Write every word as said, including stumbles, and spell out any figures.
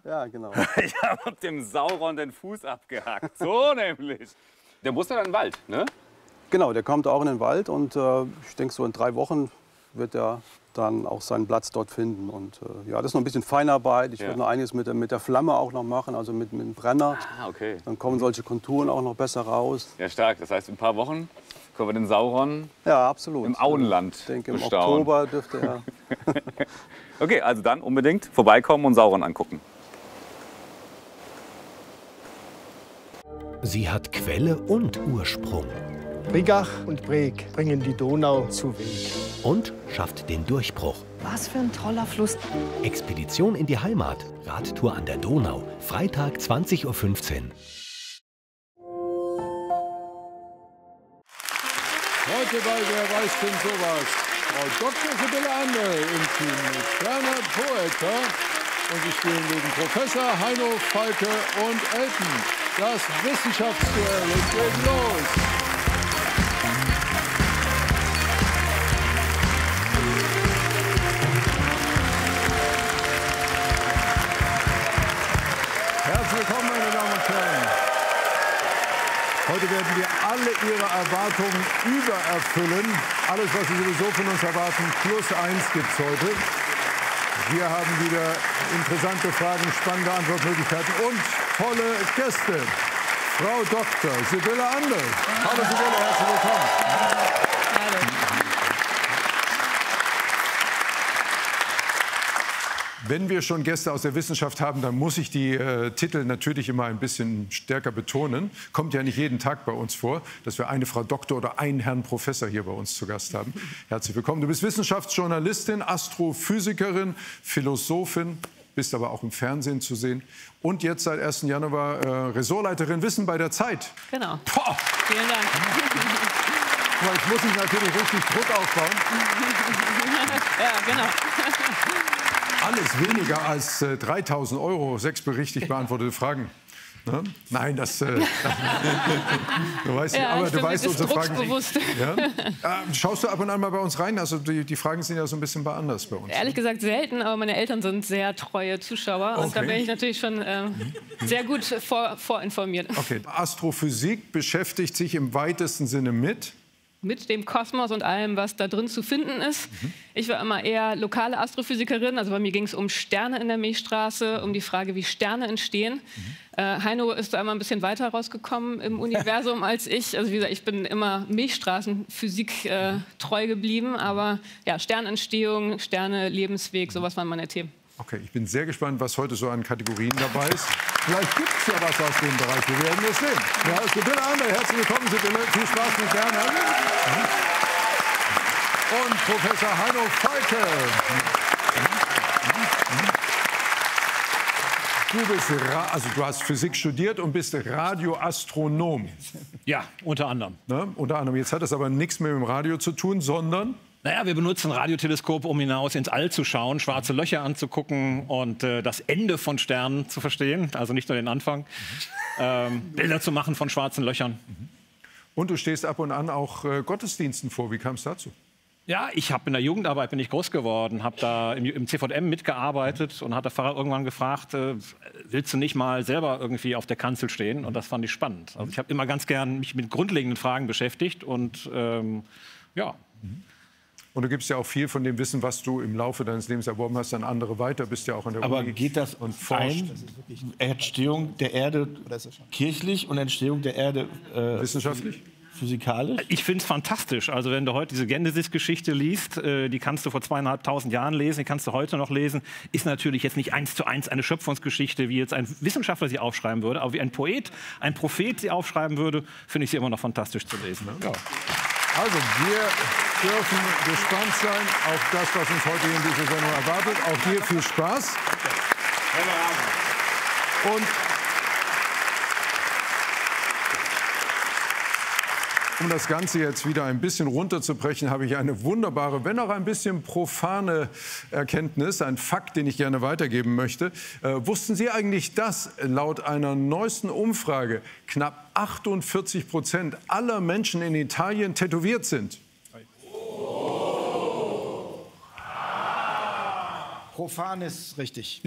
Ja, genau. Ich habe dem Sauron den Fuß abgehackt. So nämlich. Der muss dann in den Wald, ne? Genau, der kommt auch in den Wald und äh, ich denke, so in drei Wochen wird er dann auch seinen Platz dort finden. Und äh, ja, das ist noch ein bisschen Feinarbeit. Ich Ja. werde noch einiges mit der, mit der Flamme auch noch machen, also mit, mit dem Brenner. Ah, okay. Dann kommen solche Konturen auch noch besser raus. Ja, stark. Das heißt, in ein paar Wochen können wir den Sauron Ja, absolut. im Auenland Ich denke, im bestaunen. Oktober dürfte er... Okay, also dann unbedingt vorbeikommen und Sauron angucken. Sie hat Quelle und Ursprung Brigach und Breg bringen die Donau zu Weg. und schafft den Durchbruch. Was für ein toller Fluss. Expedition in die Heimat. Radtour an der Donau. Freitag zwanzig Uhr fünfzehn. Heute bei Wer weiß denn sowas? Frau Doktor Sibylle Anderl im Team mit Bernhard Poeter und sie spielen neben Professor Heino Falke und Elton. Das Wissenschaftsduell, es geht los! Herzlich willkommen, meine Damen und Herren. Heute werden wir alle Ihre Erwartungen übererfüllen. Alles, was Sie sowieso von uns erwarten, plus eins gibt es heute. Wir haben wieder interessante Fragen, spannende Antwortmöglichkeiten und tolle Gäste. Frau Doktor Sibylle Anderl. Hallo Sibylle, herzlich willkommen. Wenn wir schon Gäste aus der Wissenschaft haben, dann muss ich die äh, Titel natürlich immer ein bisschen stärker betonen. Kommt ja nicht jeden Tag bei uns vor, dass wir eine Frau Doktor oder einen Herrn Professor hier bei uns zu Gast haben. Herzlich willkommen. Du bist Wissenschaftsjournalistin, Astrophysikerin, Philosophin, bist aber auch im Fernsehen zu sehen. Und jetzt seit ersten Januar äh, Ressortleiterin Wissen bei der Zeit. Genau. Boah. Vielen Dank. Jetzt muss ich natürlich richtig Druck aufbauen. Ja, genau. Alles weniger als äh, dreitausend Euro, sechs richtig beantwortete Fragen. Ne? Nein, das. Äh, du weißt, Ja, aber ich du bin weißt mir unsere des Fragen. Drucks bewusst. Ja? Äh, schaust du ab und an mal bei uns rein? Also die, die Fragen sind ja so ein bisschen anders bei uns. Ehrlich gesagt selten, aber meine Eltern sind sehr treue Zuschauer. Und da Okay. bin ich natürlich schon äh, sehr gut vor, vorinformiert. Okay. Astrophysik beschäftigt sich im weitesten Sinne mit. Mit dem Kosmos und allem, was da drin zu finden ist. Ich war immer eher lokale Astrophysikerin, also bei mir ging es um Sterne in der Milchstraße, um die Frage, wie Sterne entstehen. Äh, Heino ist da immer ein bisschen weiter rausgekommen im Universum als ich. Also wie gesagt, ich bin immer Milchstraßenphysik äh, treu geblieben, aber ja, Sternentstehung, Sterne, Lebensweg, sowas waren meine Themen. Okay, ich bin sehr gespannt, was heute so an Kategorien dabei ist. Vielleicht gibt es ja was aus dem Bereich. Wir werden es sehen. Ja, Sibylle Anderl, herzlich willkommen, Sibylle. Viel Spaß mit Bernhard. Und Professor Heino Falke. Du bist, Ra also du hast Physik studiert und bist Radioastronom. Ja, unter anderem. Ne? Unter anderem. Jetzt hat das aber nichts mehr mit dem Radio zu tun, sondern... Naja, wir benutzen Radioteleskope, um hinaus ins All zu schauen, schwarze Löcher anzugucken und äh, das Ende von Sternen zu verstehen, also nicht nur den Anfang, ähm, Bilder zu machen von schwarzen Löchern. Und du stehst ab und an auch äh, Gottesdiensten vor. Wie kam es dazu? Ja, ich habe in der Jugendarbeit bin ich groß geworden, habe da im, im C V M mitgearbeitet und hat der Pfarrer irgendwann gefragt, äh, willst du nicht mal selber irgendwie auf der Kanzel stehen? Und das fand ich spannend. Also ich habe immer ganz gern mich mit grundlegenden Fragen beschäftigt und ähm, ja. Und du gibst ja auch viel von dem Wissen, was du im Laufe deines Lebens erworben hast, an andere weiter. Bist ja auch an der Aber Uni geht das und forscht. ein, Entstehung der Erde kirchlich und Entstehung der Erde äh, Wissenschaftlich? physikalisch? Ich finde es fantastisch. Also wenn du heute diese Genesis-Geschichte liest, äh, die kannst du vor zweieinhalbtausend Jahren lesen, die kannst du heute noch lesen, ist natürlich jetzt nicht eins zu eins eine Schöpfungsgeschichte, wie jetzt ein Wissenschaftler sie aufschreiben würde, aber wie ein Poet, ein Prophet sie aufschreiben würde, finde ich sie immer noch fantastisch zu lesen. Ja. Also, wir dürfen gespannt sein auf das, was uns heute in dieser Sendung erwartet. Auch dir viel Spaß. Und um das Ganze jetzt wieder ein bisschen runterzubrechen, habe ich eine wunderbare, wenn auch ein bisschen profane Erkenntnis, ein Fakt, den ich gerne weitergeben möchte. Äh, wussten Sie eigentlich, dass laut einer neuesten Umfrage knapp achtundvierzig Prozent aller Menschen in Italien tätowiert sind? Profan ist richtig.